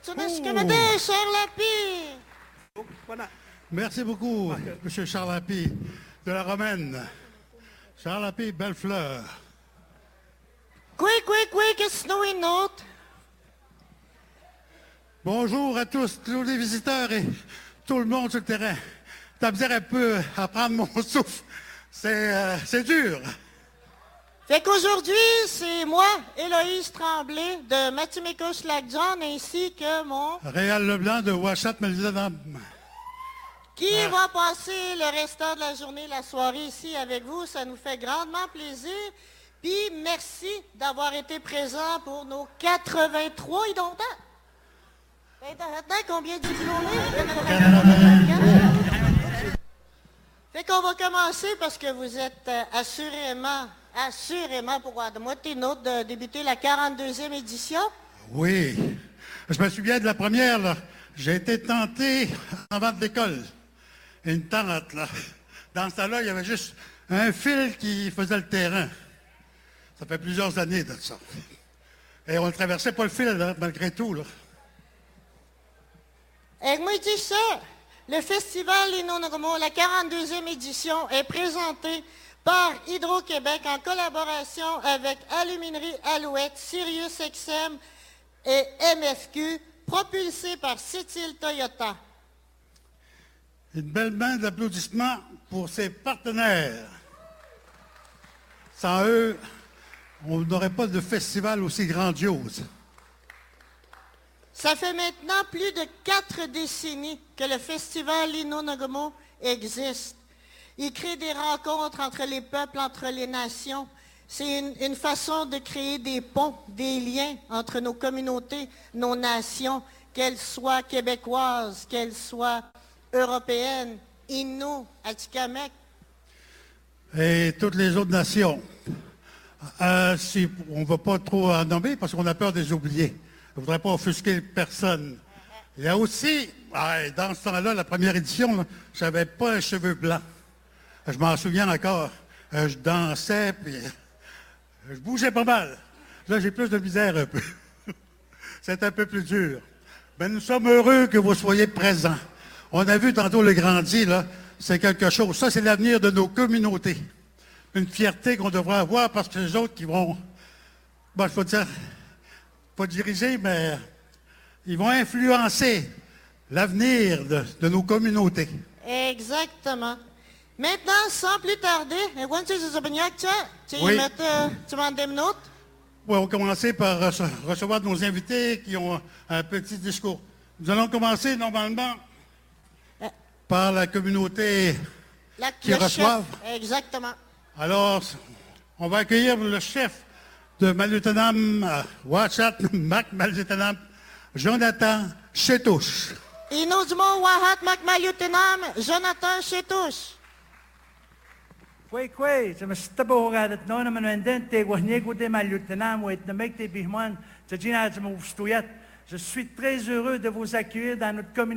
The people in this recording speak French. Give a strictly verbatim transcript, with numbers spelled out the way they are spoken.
Tunaskamade, Charles Lapi. Merci beaucoup, M. Charles Lapi, de la Romaine. Charles Lapi, Bellefleur. Quick, quick, quick, qu'est-ce que une autre? Bonjour à tous, tous les visiteurs et tout le monde sur le terrain. T'as misère un peu à prendre mon souffle. C'est euh, c'est dur. Fait qu'aujourd'hui, c'est moi, Héloïse Tremblay, de Mathieu-Mécoche-Lac-John, ainsi que mon... Réal Leblanc de Ouachat-Malzadam. Qui ah. va passer le restant de la journée, la soirée ici avec vous. Ça nous fait grandement plaisir. Puis merci d'avoir été présent pour nos quatre-vingt-trois identants. Combien de diplômés? Fait qu'on va commencer parce que vous êtes euh, assurément, assurément pour de moitié nôtre de débuter la quarante-deuxième édition. Oui. Je me souviens de la première, là. J'ai été tenté en vente d'école. Une tente, là. Dans ce temps-là, il y avait juste un fil qui faisait le terrain. Ça fait plusieurs années de ça. Et on ne traversait pas le fil, là, malgré tout, là. Et moi, je dis ça. Le Festival Les Non-Normaux, la quarante-deuxième édition, est présenté par Hydro-Québec en collaboration avec Aluminerie Alouette, Sirius X M et M F Q, propulsé par Sept-Îles Toyota. Une belle main d'applaudissements pour ses partenaires. Sans eux, on n'aurait pas de festival aussi grandiose. Ça fait maintenant plus de quatre décennies que le Festival Lino Nagamo existe. Il crée des rencontres entre les peuples, entre les nations. C'est une, une façon de créer des ponts, des liens entre nos communautés, nos nations, qu'elles soient québécoises, qu'elles soient européennes, Innu, Atikamekw. Et toutes les autres nations. Euh, si on ne va pas trop en nommer parce qu'on a peur de les oublier. Je ne voudrais pas offusquer personne. Il y a aussi, dans ce temps-là, la première édition, je n'avais pas un cheveu blanc. Je m'en souviens encore. Je dansais, puis je bougeais pas mal. Là, j'ai plus de misère un peu. C'est un peu plus dur. Mais nous sommes heureux que vous soyez présents. On a vu tantôt le Grandi, là, c'est quelque chose. Ça, c'est l'avenir de nos communautés. Une fierté qu'on devrait avoir parce que les autres qui vont, bon, je peux dire, pas diriger, mais ils vont influencer l'avenir de, de nos communautés. Exactement. Maintenant, sans plus tarder, oui. Oui, on va commencer par recevoir nos invités qui ont un petit discours. Nous allons commencer normalement euh, par la communauté la, qui reçoivent. Exactement. Alors, on va accueillir le chef de Maluttenam, Ouachat, Mac Maluttenam, Jonathan Chetouche. Inuzmo Wahat Mac Maluttenam, Jonathan Chetouche. Kwe kwe, sa mas tabohogadat no naman wendente, wahnego de Maluttenam, ou et namek te bihman, sa ginad sa mawstuyat. Je suis très heureux de vous accueillir dans notre communauté.